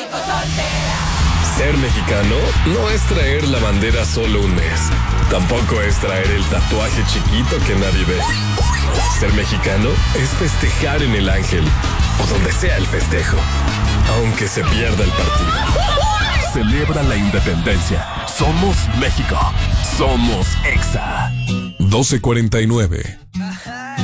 Ser mexicano no es traer la bandera solo un mes. Tampoco es traer el tatuaje chiquito que nadie ve. Ser mexicano es festejar en el Ángel o donde sea el festejo, aunque se pierda el partido. Celebra la independencia. Somos México. Somos EXA. 12:49.